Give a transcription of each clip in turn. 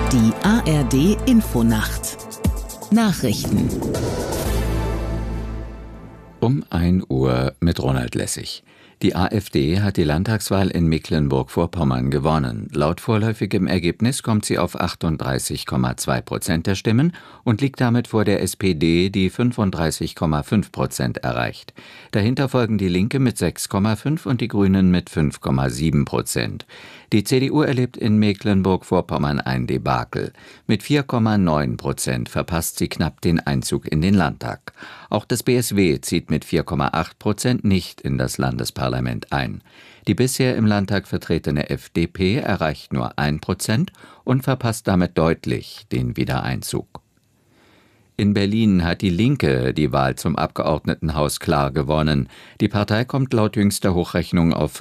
Die ARD Infonacht Nachrichten Um 1 Uhr mit Ronald Lessig. Die AfD hat die Landtagswahl in Mecklenburg-Vorpommern gewonnen. Laut vorläufigem Ergebnis kommt sie auf 38,2% der Stimmen und liegt damit vor der SPD, die 35,5% erreicht. Dahinter folgen die Linke mit 6,5% und die Grünen mit 5,7%. Die CDU erlebt in Mecklenburg-Vorpommern ein Debakel. Mit 4,9% verpasst sie knapp den Einzug in den Landtag. Auch das BSW zieht mit 4,8% nicht in das Landesparlament ein. Die bisher im Landtag vertretene FDP erreicht nur 1% und verpasst damit deutlich den Wiedereinzug. In Berlin hat die Linke die Wahl zum Abgeordnetenhaus klar gewonnen. Die Partei kommt laut jüngster Hochrechnung auf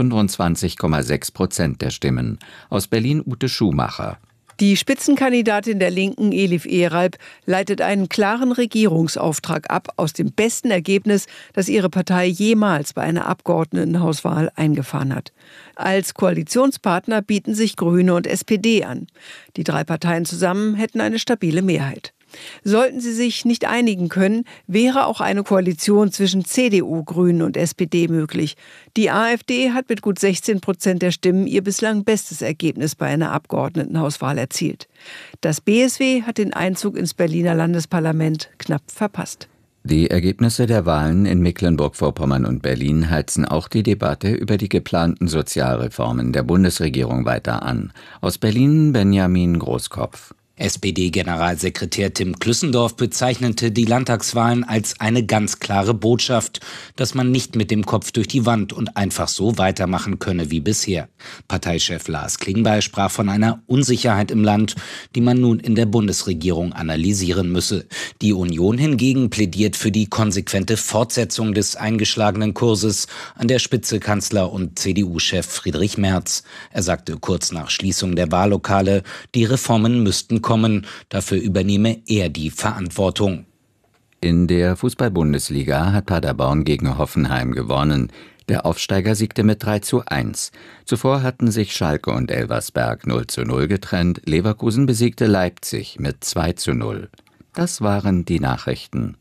25,6% der Stimmen. Aus Berlin Ute Schumacher. Die Spitzenkandidatin der Linken, Elif Eralp, leitet einen klaren Regierungsauftrag ab aus dem besten Ergebnis, das ihre Partei jemals bei einer Abgeordnetenhauswahl eingefahren hat. Als Koalitionspartner bieten sich Grüne und SPD an. Die 3 Parteien zusammen hätten eine stabile Mehrheit. Sollten sie sich nicht einigen können, wäre auch eine Koalition zwischen CDU, Grünen und SPD möglich. Die AfD hat mit gut 16% der Stimmen ihr bislang bestes Ergebnis bei einer Abgeordnetenhauswahl erzielt. Das BSW hat den Einzug ins Berliner Landesparlament knapp verpasst. Die Ergebnisse der Wahlen in Mecklenburg-Vorpommern und Berlin heizen auch die Debatte über die geplanten Sozialreformen der Bundesregierung weiter an. Aus Berlin Benjamin Großkopf. SPD-Generalsekretär Tim Klüssendorf bezeichnete die Landtagswahlen als eine ganz klare Botschaft, dass man nicht mit dem Kopf durch die Wand und einfach so weitermachen könne wie bisher. Parteichef Lars Klingbeil sprach von einer Unsicherheit im Land, die man nun in der Bundesregierung analysieren müsse. Die Union hingegen plädiert für die konsequente Fortsetzung des eingeschlagenen Kurses, an der Spitze Kanzler und CDU-Chef Friedrich Merz. Er sagte kurz nach Schließung der Wahllokale, die Reformen müssten kommen, dafür übernehme er die Verantwortung. In der Fußball-Bundesliga hat Paderborn gegen Hoffenheim gewonnen. Der Aufsteiger siegte mit 3:1. Zuvor hatten sich Schalke und Elversberg 0:0 getrennt. Leverkusen besiegte Leipzig mit 2:0. Das waren die Nachrichten.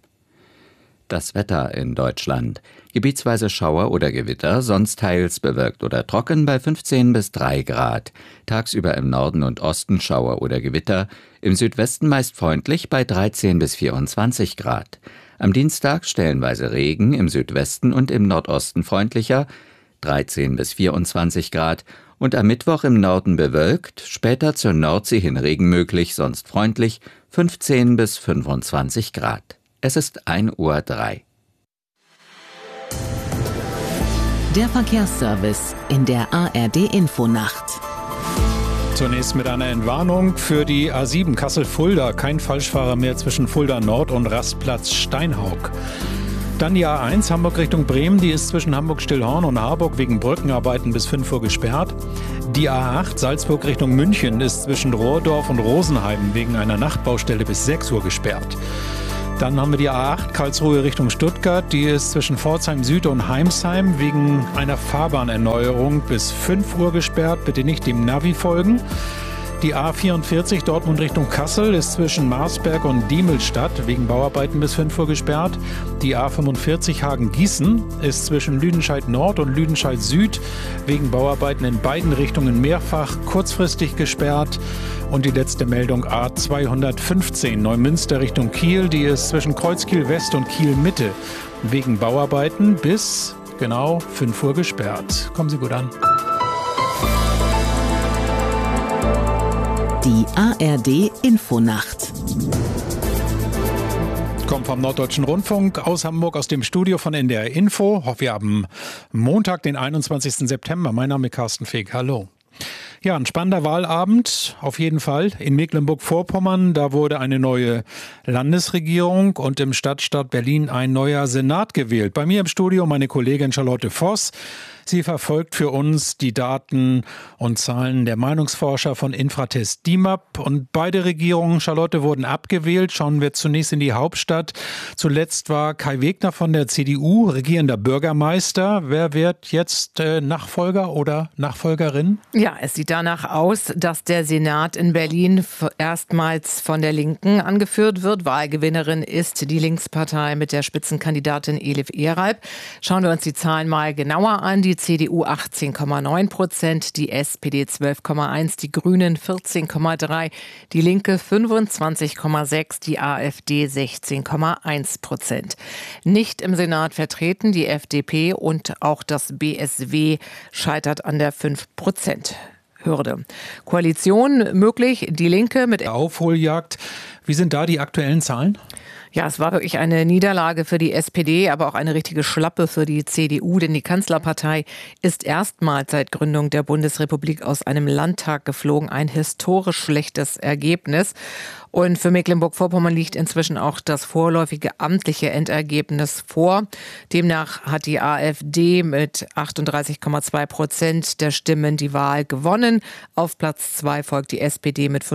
Das Wetter in Deutschland. Gebietsweise Schauer oder Gewitter, sonst teils bewölkt oder trocken bei 15 bis 3 Grad. Tagsüber im Norden und Osten Schauer oder Gewitter, im Südwesten meist freundlich bei 13 bis 24 Grad. Am Dienstag stellenweise Regen, im Südwesten und im Nordosten freundlicher, 13 bis 24 Grad. Und am Mittwoch im Norden bewölkt, später zur Nordsee hin Regen möglich, sonst freundlich, 15 bis 25 Grad. Es ist 1:03 Uhr. Der Verkehrsservice in der ARD Infonacht. Zunächst mit einer Entwarnung für die A7 Kassel-Fulda. Kein Falschfahrer mehr zwischen Fulda Nord und Rastplatz Steinhaug. Dann die A1 Hamburg Richtung Bremen. Die ist zwischen Hamburg-Stillhorn und Harburg wegen Brückenarbeiten bis 5 Uhr gesperrt. Die A8 Salzburg Richtung München ist zwischen Rohrdorf und Rosenheim wegen einer Nachtbaustelle bis 6 Uhr gesperrt. Dann haben wir die A8 Karlsruhe Richtung Stuttgart. Die ist zwischen Pforzheim Süd und Heimsheim wegen einer Fahrbahnerneuerung bis 5 Uhr gesperrt. Bitte nicht dem Navi folgen. Die A44 Dortmund Richtung Kassel ist zwischen Marsberg und Diemelstadt wegen Bauarbeiten bis 5 Uhr gesperrt. Die A45 Hagen-Gießen ist zwischen Lüdenscheid Nord und Lüdenscheid Süd wegen Bauarbeiten in beiden Richtungen mehrfach kurzfristig gesperrt. Und die letzte Meldung A215 Neumünster Richtung Kiel. Die ist zwischen Kreuzkiel West und Kiel Mitte wegen Bauarbeiten bis genau 5 Uhr gesperrt. Kommen Sie gut an. Die ARD Infonacht. Kommt vom Norddeutschen Rundfunk aus Hamburg, aus dem Studio von NDR Info. Wir haben Montag, den 21. September. Mein Name ist Carsten Feeg. Hallo. Ja, ein spannender Wahlabend, auf jeden Fall. In Mecklenburg-Vorpommern, da wurde eine neue Landesregierung und im Stadtstaat Berlin ein neuer Senat gewählt. Bei mir im Studio meine Kollegin Charlotte Voss. Sie verfolgt für uns die Daten und Zahlen der Meinungsforscher von Infratest DIMAP. Und beide Regierungen, Charlotte, wurden abgewählt. Schauen wir zunächst in die Hauptstadt. Zuletzt war Kai Wegner von der CDU regierender Bürgermeister. Wer wird jetzt Nachfolger oder Nachfolgerin? Ja, es sieht danach aus, dass der Senat in Berlin erstmals von der Linken angeführt wird. Wahlgewinnerin ist die Linkspartei mit der Spitzenkandidatin Elif Ehralp. Schauen wir uns die Zahlen mal genauer an. Die CDU 18,9%, die SPD 12,1%, die Grünen 14,3%, die Linke 25,6%, die AfD 16,1%. Nicht im Senat vertreten die FDP und auch das BSW scheitert an der 5%-Hürde. Koalition möglich, die Linke mit Aufholjagd. Wie sind da die aktuellen Zahlen? Ja, es war wirklich eine Niederlage für die SPD, aber auch eine richtige Schlappe für die CDU, denn die Kanzlerpartei ist erstmals seit Gründung der Bundesrepublik aus einem Landtag geflogen. Ein historisch schlechtes Ergebnis. Und für Mecklenburg-Vorpommern liegt inzwischen auch das vorläufige amtliche Endergebnis vor. Demnach hat die AfD mit 38,2% der Stimmen die Wahl gewonnen. Auf Platz 2 folgt die SPD mit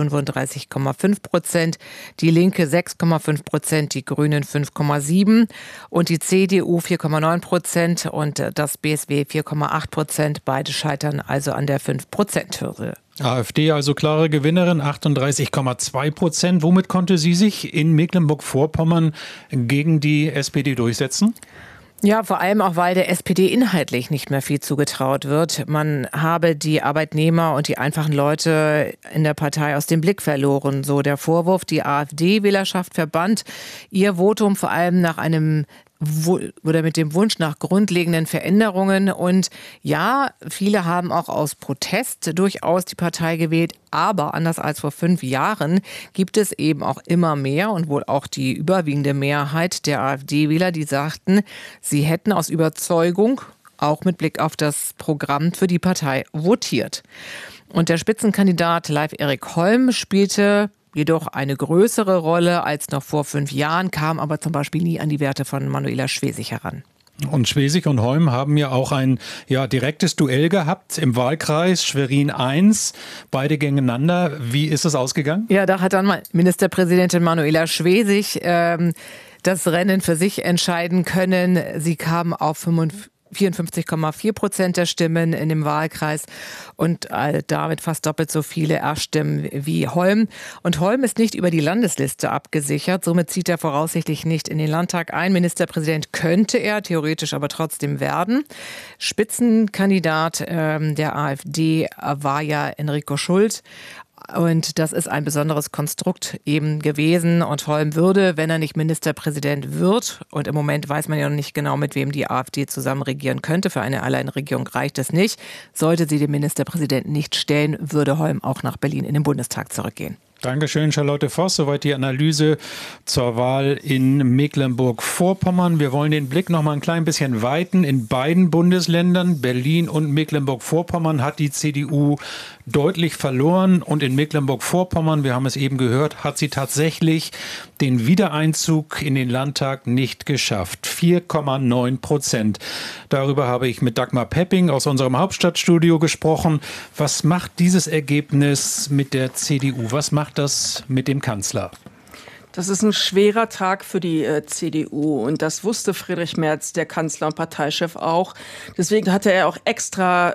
35,5%, die Linke 6,5%, die Grünen 5,7% und die CDU 4,9% und das BSW 4,8%. Beide scheitern also an der 5%-Hürde. AfD also klare Gewinnerin, 38,2%. Womit konnte sie sich in Mecklenburg-Vorpommern gegen die SPD durchsetzen? Ja, vor allem auch, weil der SPD inhaltlich nicht mehr viel zugetraut wird. Man habe die Arbeitnehmer und die einfachen Leute in der Partei aus dem Blick verloren. So der Vorwurf, die AfD-Wählerschaft verbannt ihr Votum vor allem nach einem oder mit dem Wunsch nach grundlegenden Veränderungen. Und ja, viele haben auch aus Protest durchaus die Partei gewählt. Aber anders als vor 5 Jahren gibt es eben auch immer mehr und wohl auch die überwiegende Mehrheit der AfD-Wähler, die sagten, sie hätten aus Überzeugung, auch mit Blick auf das Programm, für die Partei votiert. Und der Spitzenkandidat Leif Erik Holm spielte jedoch eine größere Rolle als noch vor 5 Jahren, kam aber zum Beispiel nie an die Werte von Manuela Schwesig heran. Und Schwesig und Holm haben ja auch ein direktes Duell gehabt im Wahlkreis Schwerin 1, beide gegeneinander. Wie ist es ausgegangen? Ja, da hat dann Ministerpräsidentin Manuela Schwesig das Rennen für sich entscheiden können. Sie kam auf 54,4% der Stimmen in dem Wahlkreis und damit fast doppelt so viele Erststimmen wie Holm. Und Holm ist nicht über die Landesliste abgesichert, somit zieht er voraussichtlich nicht in den Landtag ein. Ministerpräsident könnte er theoretisch aber trotzdem werden. Spitzenkandidat der AfD war ja Enrico Schult. Und das ist ein besonderes Konstrukt eben gewesen. Und Holm würde, wenn er nicht Ministerpräsident wird, und im Moment weiß man ja noch nicht genau, mit wem die AfD zusammen regieren könnte, für eine Alleinregierung reicht es nicht, sollte sie den Ministerpräsidenten nicht stellen, würde Holm auch nach Berlin in den Bundestag zurückgehen. Dankeschön, Charlotte Voss. Soweit die Analyse zur Wahl in Mecklenburg-Vorpommern. Wir wollen den Blick noch mal ein klein bisschen weiten. In beiden Bundesländern, Berlin und Mecklenburg-Vorpommern, hat die CDU deutlich verloren. Und in Mecklenburg-Vorpommern, wir haben es eben gehört, hat sie tatsächlich den Wiedereinzug in den Landtag nicht geschafft. 4,9%. Darüber habe ich mit Dagmar Pepping aus unserem Hauptstadtstudio gesprochen. Was macht dieses Ergebnis mit der CDU? Was macht das mit dem Kanzler? Das ist ein schwerer Tag für die CDU und das wusste Friedrich Merz, der Kanzler und Parteichef, auch. Deswegen hatte er auch extra